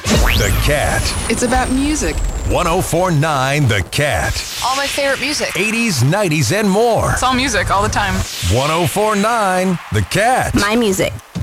The Cat. It's about music. 1049 The Cat. All my favorite music. 80s, 90s, and more. It's all music all the time. 1049 The Cat. My music.